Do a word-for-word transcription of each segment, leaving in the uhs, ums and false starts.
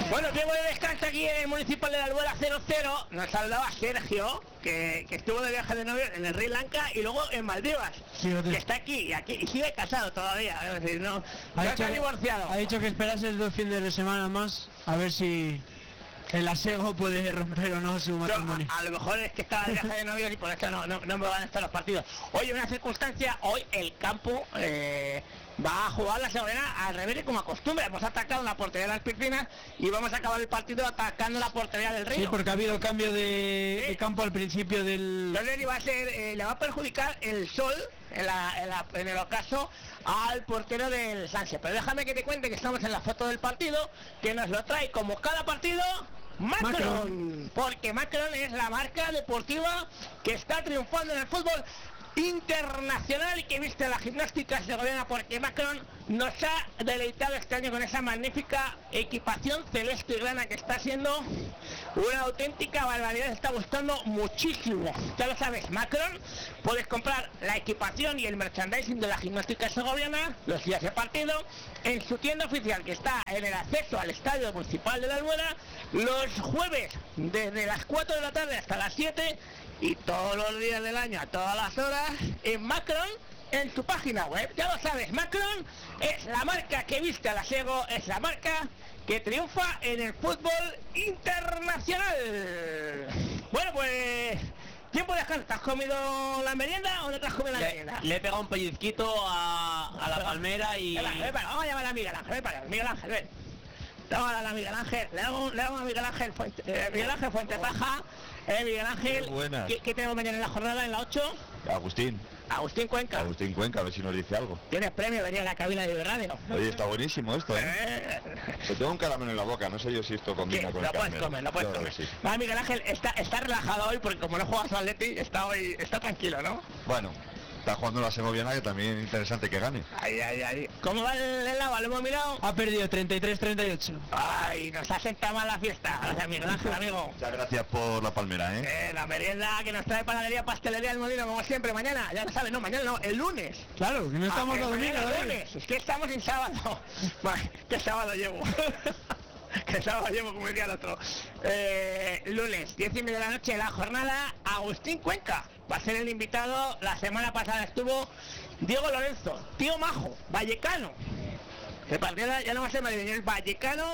Bueno, tiempo de descanso aquí en el Municipal de la Albuera cero cero. Nos saludaba Sergio, que, que estuvo de viaje de novio en el Sri Lanka y luego en Maldivas. Sí, que está aquí y aquí y sigue casado todavía. Es decir, no, ha, no dicho está que, divorciado. ha dicho que esperase dos fines de semana más a ver si el asego puede romper o no su matrimonio. No, a, a lo mejor es que estaba de viaje de novios y por eso no, no, no me van a estar los partidos. Hoy una circunstancia, hoy el campo eh, va a jugar la Segoviana al revés como acostumbra. Hemos atacado la portería de las piscinas y vamos a acabar el partido atacando la portería del Río. Sí, porque ha habido cambio de, sí. de campo al principio del... Entonces va a ser, eh, le va a perjudicar el sol en, la, en, la, en el ocaso al portero del Sánchez. Pero déjame que te cuente que estamos en la foto del partido, que nos lo trae como cada partido Macron, Macron. Porque Macron es la marca deportiva que está triunfando en el fútbol internacional y que viste la gimnástica segoviana, porque Macron nos ha deleitado este año con esa magnífica equipación celeste y grana que está siendo una auténtica barbaridad, está gustando muchísimo. Ya lo sabes, Macron, puedes comprar la equipación y el merchandising de la gimnástica segoviana los días de partido en su tienda oficial, que está en el acceso al Estadio Municipal de la Albuera, los jueves desde las cuatro de la tarde hasta las siete y todos los días del año a todas las horas en Macron, en su página web. Ya lo sabes, Macron es la marca que viste a la Sego, es la marca que triunfa en el fútbol internacional. Bueno, pues tiempo de descanso. ¿Te has comido la merienda o no te has comido la le, merienda? Le he pegado un pellizquito a, a la palmera y... Ven, ven, ven, vamos a llamar a Miguel Ángel, ven para allá, Miguel Ángel, ven. Vamos a Miguel Ángel, le damos, le damos a Miguel Ángel Fuente, eh, Miguel Ángel Fuente Paja, eh, Miguel Ángel, ¿qué, ¿qué tenemos mañana en la jornada, en la ocho? Agustín. Agustín Cuenca. Agustín Cuenca, a ver si nos dice algo. Tienes premio, venía a la cabina de radio. Oye, está buenísimo esto, ¿eh? eh... Yo tengo un caramelo en la boca, no sé yo si esto combina con no el puedes caramelo. comer, no puedes yo, comer. Sí. Va, Miguel Ángel está, está relajado hoy porque como no juega su Atleti, está hoy, está tranquilo, ¿no? Bueno, está jugando la Segoviana, que también es interesante que gane. Ay, ay, ay. ¿Cómo va el, el Lava? ¿Lo hemos mirado? Ha perdido treinta y tres treinta y ocho. Ay, nos ha sentado mal la fiesta. Gracias, Miguel Ángel, amigo. Muchas gracias por la palmera, ¿eh? eh la merienda que nos trae panadería, pastelería El Molino, como siempre, mañana. Ya lo sabes, no, mañana no, el lunes. Claro, que no estamos ah, los domingos, el lunes. Es que estamos en sábado. Vale, ¿qué sábado llevo? Que sábado llevo, como diría el otro. Eh, lunes, diez y media de la noche, la jornada. Agustín Cuenca va a ser el invitado. La semana pasada estuvo Diego Lorenzo, tío majo, vallecano. El partido ya no va a ser madrileño, es vallecano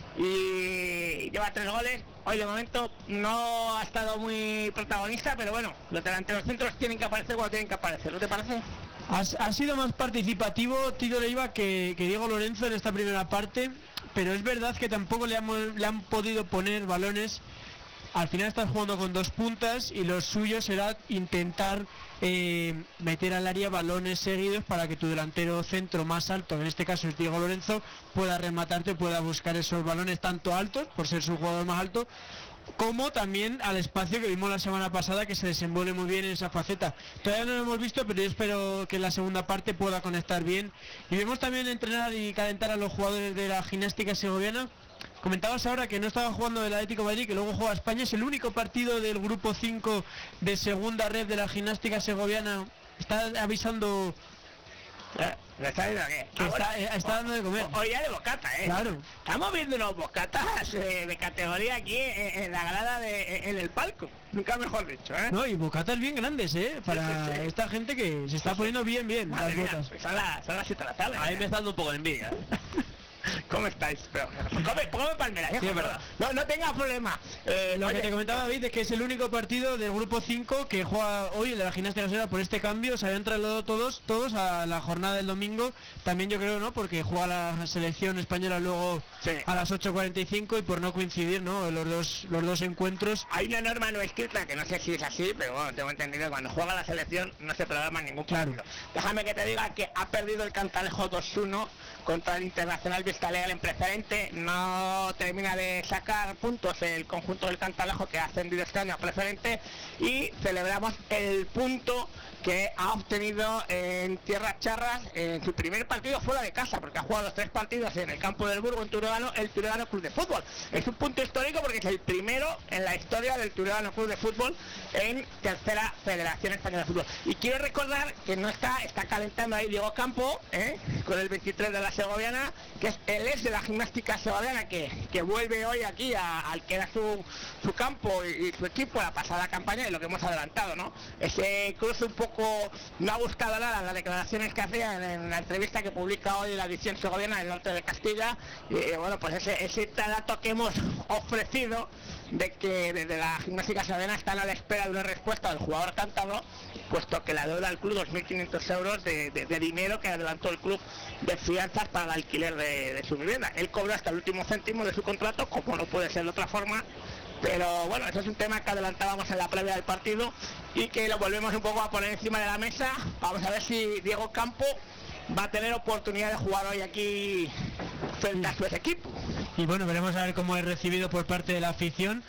y lleva tres goles. Hoy de momento no ha estado muy protagonista, pero bueno, los delanteros centros tienen que aparecer cuando tienen que aparecer, ¿no te parece? Ha, ha sido más participativo Tito Leiva que, que Diego Lorenzo en esta primera parte, pero es verdad que tampoco le, hemos, le han podido poner balones. Al final estás jugando con dos puntas y lo suyo será intentar eh, meter al área balones seguidos para que tu delantero centro más alto, en este caso es Diego Lorenzo, pueda rematarte, pueda buscar esos balones tanto altos, por ser su jugador más alto, como también al espacio que vimos la semana pasada, que se desenvuelve muy bien en esa faceta. Todavía no lo hemos visto, pero yo espero que en la segunda parte pueda conectar bien. Y vemos también entrenar y calentar a los jugadores de la gimnástica segoviana. Comentabas ahora que no estaba jugando el Atlético de Madrid, que luego juega España. Es el único partido del grupo cinco de segunda red de la gimnástica segoviana. Está avisando... ¿Me está viendo qué? Que está, eh, está dando de comer. Hoy ya de bocata, ¿eh? Claro. Estamos viendo unos bocatas eh, de categoría aquí en, en la grada, de, en el palco. Nunca mejor dicho, ¿eh? No, y bocatas bien grandes, ¿eh? Para sí, sí, sí. esta gente que se está poniendo bien, bien Madre las mía, botas. Pues son las siete de la tarde. A mí me está dando un poco de envidia. ¿Cómo estáis? Pero, come, come palmera, sí, es verdad. No, no tengas problema. Eh, Lo oye, que te comentaba David es que es el único partido del grupo cinco que juega hoy, el de la gimnasia casera, por este cambio. Se habían trasladado todos, todos a la jornada del domingo. También yo creo, ¿no? Porque juega la selección española luego sí. a las ocho cuarenta y cinco y por no coincidir, ¿no? Los dos, los dos encuentros. Hay una norma no escrita que no sé si es así, pero bueno, tengo entendido que cuando juega la selección no se programa ningún partido. Claro. Déjame que te diga que ha perdido el Cantalejo dos uno contra el Internacional Vista Leal en preferente. No termina de sacar puntos el conjunto del Cantalejo, que ha ascendido este año a preferente, y celebramos el punto que ha obtenido en Tierras Charras en su primer partido fuera de casa, porque ha jugado los tres partidos en el campo del Burgo, en Turegano, el Turegano Club de Fútbol. Es un punto histórico porque es el primero en la historia del Turegano Club de Fútbol en tercera Federación Española de Fútbol. Y quiero recordar que no está, está calentando ahí Diego Campo, ¿eh? con el veintitrés de la Segoviana, que es el ex de la Gimnástica Segoviana, que, que vuelve hoy aquí a, al que era su, su campo y, y su equipo la pasada campaña, y lo que hemos adelantado, ¿no? Ese cruce un poco no ha gustado nada las declaraciones que hacía en, en la entrevista que publica hoy la edición segoviana del norte de Castilla, y bueno, pues ese, ese dato que hemos ofrecido de que desde la Gimnástica Segoviana están a la espera de una respuesta del jugador cántabro, puesto que la deuda al club dos mil quinientos euros de, de, de dinero que adelantó el club de fianzas para el alquiler de, de su vivienda. Él cobró hasta el último céntimo de su contrato, como no puede ser de otra forma, pero bueno, eso es un tema que adelantábamos en la previa del partido y que lo volvemos un poco a poner encima de la mesa. Vamos a ver si Diego Campo va a tener oportunidad de jugar hoy aquí frente a su equipo. Y bueno, veremos a ver cómo es recibido por parte de la afición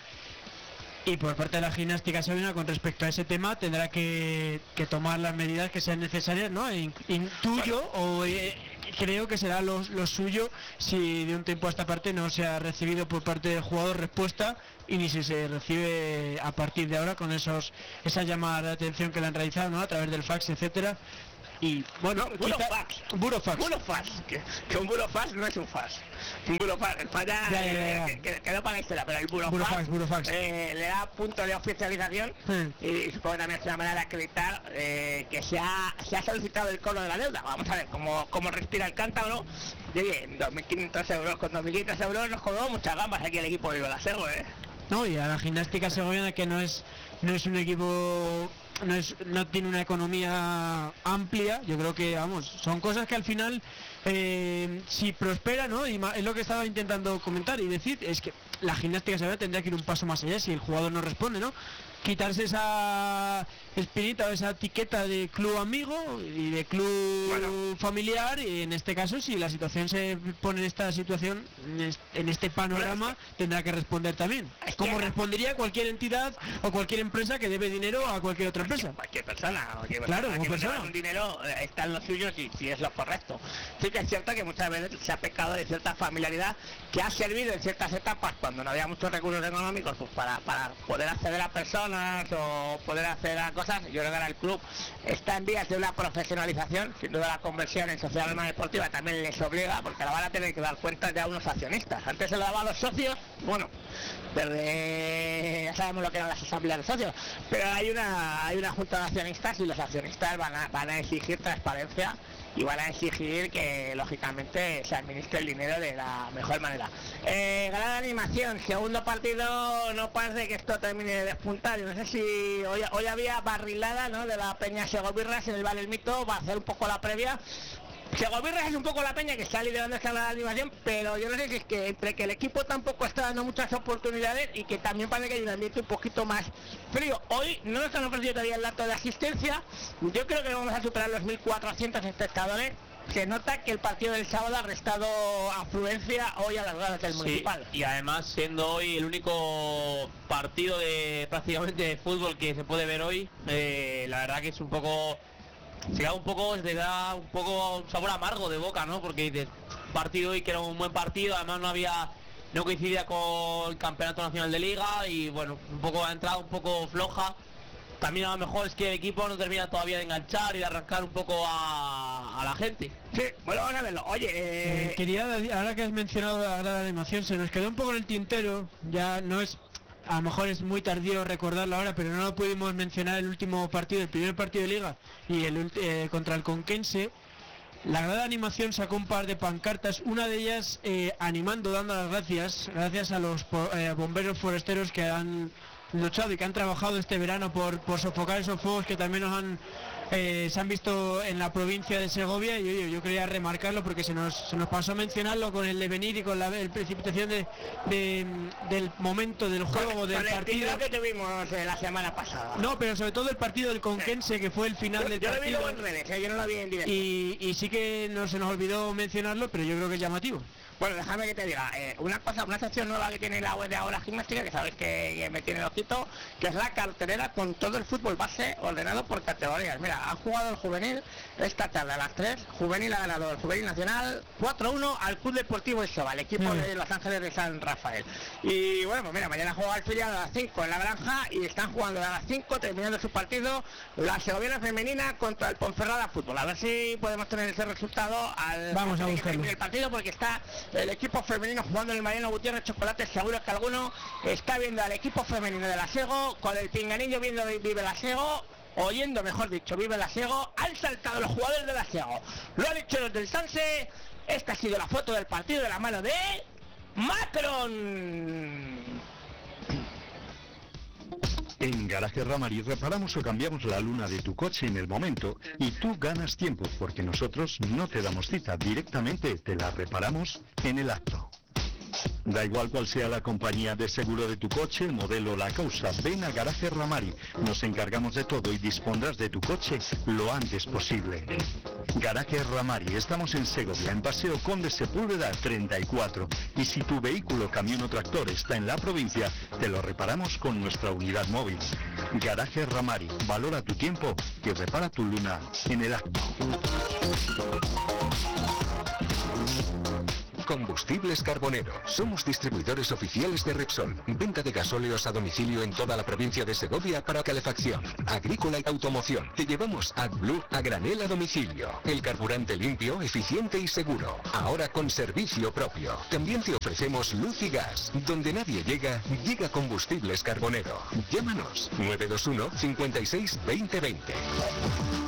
y por parte de la Gimnástica Segoviana con respecto a ese tema. Tendrá que, que tomar las medidas que sean necesarias, ¿no? In, intuyo o eh, creo que será lo, lo suyo si de un tiempo a esta parte no se ha recibido por parte del jugador respuesta, y ni si se recibe a partir de ahora con esos esas llamadas de atención que le han realizado, ¿no? A través del fax, etcétera. Y bueno, no, burofax. Burofax. Burofax. Que, que un burofax no es un fax. Un burofax, para ya, ya, ya, ya. Que, que no paga historia, pero el burofax, burofax, burofax. Eh, le da punto de oficialización, sí. y, y supongo que también es una manera de acreditar eh, que se ha, se ha solicitado el cobro de la deuda. Vamos a ver cómo, cómo respira el cántabro. Y oye, dos mil quinientos euros, con dos mil quinientos euros nos cobró muchas gambas aquí el equipo de Vilasego, eh. No, y a la Gimnástica Segoviana, que no es no es un equipo, no es no tiene una economía amplia. Yo creo que, vamos, son cosas que al final eh, si prospera, ¿no? Y es lo que estaba intentando comentar y decir, es que la Gimnástica Segoviana tendría que ir un paso más allá si el jugador no responde, ¿no? Quitarse esa espinita o esa etiqueta de club amigo y de club bueno. familiar, y en este caso si la situación se pone en esta situación, en este panorama, bueno, tendrá que responder también, es como que respondería cualquier entidad o cualquier empresa que debe dinero a cualquier otra empresa. Cualquier persona, cualquier claro, persona que persona. un dinero eh, está en lo suyo si, si es lo correcto. Sí que es cierto que muchas veces se ha pecado de cierta familiaridad que ha servido en ciertas etapas cuando no había muchos recursos económicos, pues para, para poder acceder a personas o poder hacer a cosas. Yo creo que ahora el club está en vías de una profesionalización, sin duda la conversión en sociedad deportiva también les obliga, porque ahora van a tener que dar cuenta ya a unos accionistas. Antes se lo daba a los socios, bueno, desde ya sabemos lo que eran las asambleas de socios, pero hay una hay una junta de accionistas y los accionistas van a, van a exigir transparencia y van a exigir que lógicamente se administre el dinero de la mejor manera. Eh, gran animación, segundo partido, no parece que esto termine de despuntar. Yo no sé si hoy, hoy había barrilada, ¿no?, de la Peña Segovirras en el Bar El Mito, va a hacer un poco la previa. Segovirras es un poco la peña que está liderando esta gran animación, pero yo no sé si es que entre que el equipo tampoco está dando muchas oportunidades y que también parece que hay un ambiente un poquito más frío. Hoy no nos han ofrecido todavía el dato de asistencia, yo creo que vamos a superar los mil cuatrocientos espectadores. Se nota que el partido del sábado ha restado afluencia hoy a las gradas del sí, municipal. Y además siendo hoy el único partido de prácticamente de fútbol que se puede ver hoy, eh, la verdad que es un poco... se da un poco, se da un poco un sabor amargo de boca, ¿no? Porque dices, partido hoy que era un buen partido, además no había, no coincidía con el campeonato nacional de liga y bueno, un poco ha entrado un poco floja. También a lo mejor es que el equipo no termina todavía de enganchar y de arrancar un poco a, a la gente. Sí, bueno, vamos a verlo. Oye, eh... Eh, quería, ahora que has mencionado la gran animación, se nos quedó un poco en el tintero, ya no es... a lo mejor es muy tardío recordarlo ahora, pero no lo pudimos mencionar el último partido, el primer partido de liga y el eh, contra el Conquense. La gran animación sacó un par de pancartas, una de ellas eh, animando, dando las gracias, gracias a los eh, bomberos foresteros que han luchado y que han trabajado este verano por, por sofocar esos fuegos que también nos han eh, se han visto en la provincia de Segovia, y yo, yo quería remarcarlo porque se nos, se nos pasó a mencionarlo con el devenir y con la el precipitación de, de, del momento del juego, con, del con el partido que tuvimos eh, la semana pasada. No, pero sobre todo el partido del Conquense, sí, que fue el final yo, del yo partido. Lo vi en redes, eh, yo no lo vi en directo. Y, y sí que no se nos olvidó mencionarlo, pero yo creo que es llamativo. Bueno, déjame que te diga, eh, una cosa, una sección nueva que tiene la web de Ahora Gimnástica, que sabes que, que me tiene loquito, que es la cartelera con todo el fútbol base ordenado por categorías. Mira, ha jugado el juvenil esta tarde a las tres, juvenil ha ganado el juvenil nacional cuatro uno al Club Deportivo Isoba, el equipo mm. de Los Ángeles de San Rafael. Y bueno, pues mira, mañana juega el filial a las cinco en la Granja y están jugando a las cinco, terminando su partido, la segoviana femenina contra el Ponferrada Fútbol. A ver si podemos tener ese resultado al Vamos a buscarlo. El partido, porque está el equipo femenino jugando en el Mariano Gutiérrez Chocolate. Seguro que alguno está viendo al equipo femenino de la Sego con el pinganillo viendo Vive la Sego, oyendo mejor dicho Vive la Sego. Han saltado los jugadores de la Sego, lo han hecho los del Sanse. Esta ha sido la foto del partido de la mano de Macron. En Garaje Ramari reparamos o cambiamos la luna de tu coche en el momento y tú ganas tiempo, porque nosotros no te damos cita, directamente te la reparamos en el acto. Da igual cual sea la compañía de seguro de tu coche, el modelo o la causa, ven a Garaje Ramari, nos encargamos de todo y dispondrás de tu coche lo antes posible. Garaje Ramari, estamos en Segovia, en Paseo Conde Sepúlveda treinta y cuatro, y si tu vehículo, camión o tractor está en la provincia, te lo reparamos con nuestra unidad móvil. Garaje Ramari, valora tu tiempo y repara tu luna en el acto. Combustibles Carbonero. Somos distribuidores oficiales de Repsol. Venta de gasóleos a domicilio en toda la provincia de Segovia para calefacción, agrícola y automoción. Te llevamos AdBlue a granel a domicilio. El carburante limpio, eficiente y seguro. Ahora con servicio propio. También te ofrecemos luz y gas. Donde nadie llega, llega Combustibles Carbonero. Llámanos nueve dos uno, cincuenta y seis, veinte veinte.